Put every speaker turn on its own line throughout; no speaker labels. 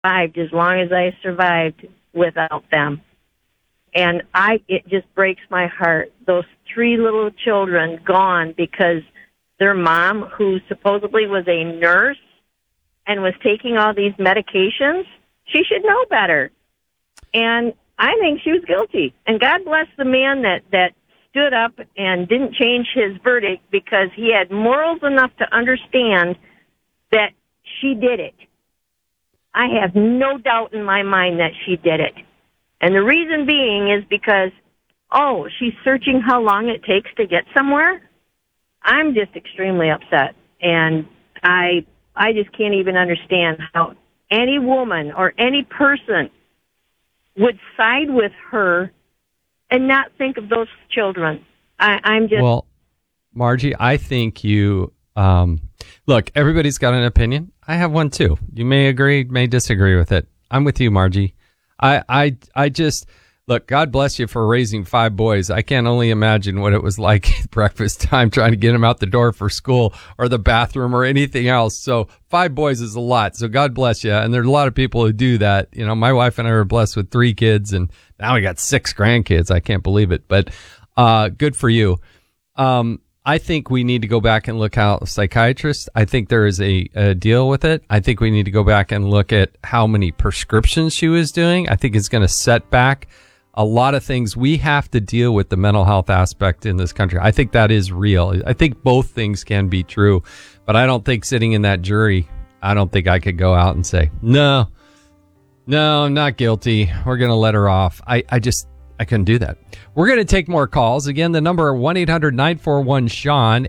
survived as long as I survived without them. And it just breaks my heart. Those 3 little children gone because their mom, who supposedly was a nurse and was taking all these medications, she should know better. And I think she was guilty. And God bless the man that stood up and didn't change his verdict, because he had morals enough to understand that she did it. I have no doubt in my mind that she did it. And the reason being is because, she's searching how long it takes to get somewhere. I'm just extremely upset. And I just can't even understand how any woman or any person would side with her and not think of those children. I'm just...
Well, Margie, I think you... look, everybody's got an opinion. I have one too. You may agree, may disagree with it. I'm with you, Margie. I just... Look, God bless you for raising 5 boys. I can't only imagine what it was like at breakfast time trying to get them out the door for school or the bathroom or anything else. So 5 boys is a lot. So God bless you. And there's a lot of people who do that. You know, my wife and I were blessed with 3 kids, and now we got 6 grandkids. I can't believe it. But good for you. I think we need to go back and look at psychiatrists. I think there is a deal with it. I think we need to go back and look at how many prescriptions she was doing. I think it's going to set back a lot of things. We have to deal with the mental health aspect in this country. I think that is real. I think both things can be true, but I don't think sitting in that jury, I don't think I could go out and say, no, I'm not guilty. We're going to let her off. I couldn't do that. We're going to take more calls. Again, the number 1-800-941-SEAN,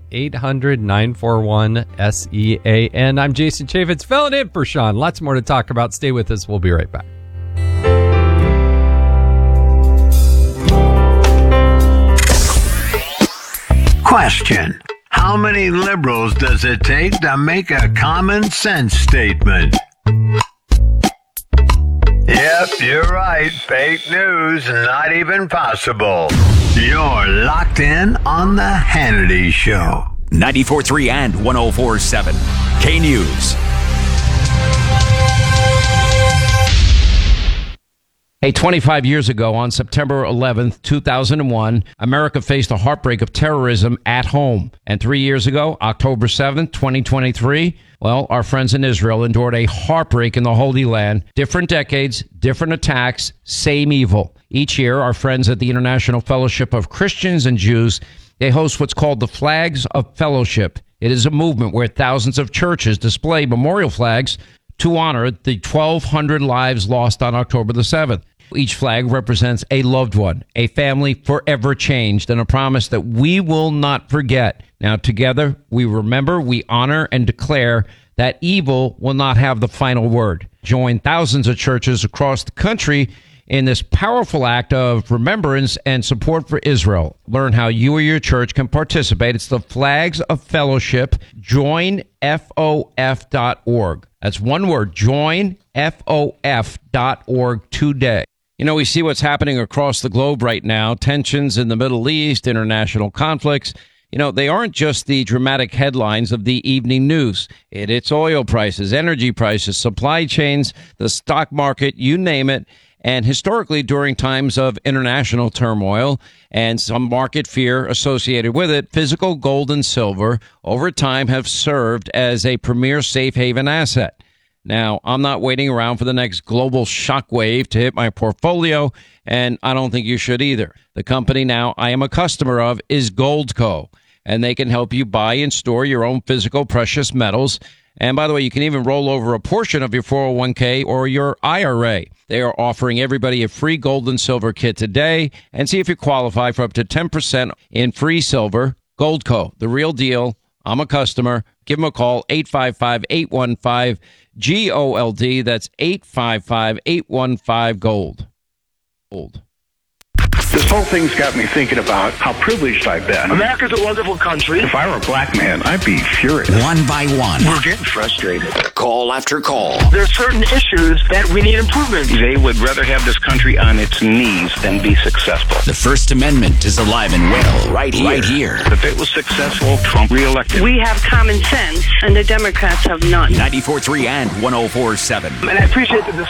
800-941-SEAN. I'm Jason Chaffetz, filling in for Sean. Lots more to talk about. Stay with us. We'll be right back.
Question: how many liberals does it take to make a common sense statement? Yep, you're right. Fake news, not even possible. You're locked in on the Hannity Show.
94.3 and 104.7. K-News.
Hey, 25 years ago, on September 11th, 2001, America faced a heartbreak of terrorism at home. And 3 years ago, October 7th, 2023, well, our friends in Israel endured a heartbreak in the Holy Land. Different decades, different attacks, same evil. Each year, our friends at the International Fellowship of Christians and Jews, they host what's called the Flags of Fellowship. It is a movement where thousands of churches display memorial flags to honor the 1,200 lives lost on October the 7th. Each flag represents a loved one, a family forever changed, and a promise that we will not forget. Now, together, we remember, we honor, and declare that evil will not have the final word. Join thousands of churches across the country in this powerful act of remembrance and support for Israel. Learn how you or your church can participate. It's the Flags of Fellowship. JoinFOF.org. That's one word, JoinFOF.org today. You know, we see what's happening across the globe right now, tensions in the Middle East, international conflicts. You know, they aren't just the dramatic headlines of the evening news. It's oil prices, energy prices, supply chains, the stock market, you name it. And historically, during times of international turmoil and some market fear associated with it, physical gold and silver over time have served as a premier safe haven asset. Now, I'm not waiting around for the next global shockwave to hit my portfolio, and I don't think you should either. The company now I am a customer of is Goldco, and they can help you buy and store your own physical precious metals. And by the way, you can even roll over a portion of your 401k or your IRA. They are offering everybody a free gold and silver kit today, and see if you qualify for up to 10% in free silver. Goldco, the real deal. I'm a customer. Give them a call, 855-815-GOLD. That's 855-815-GOLD.
This whole thing's got me thinking about how privileged I've been.
America's a wonderful country.
If I were a black man, I'd be furious.
One by one.
We're getting frustrated.
Call after call.
There are certain issues that we need improvement.
They would rather have this country on its knees than be successful.
The First Amendment is alive and well right here.
If it was successful, Trump reelected.
We have common sense, and the Democrats have none.
94.3 and 104.7.
And I appreciate the